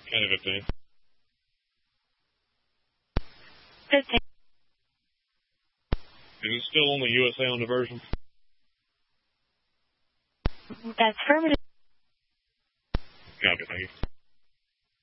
County 15. Good thing. Is it still on the USA on diversion? That's affirmative. Copy, thank you.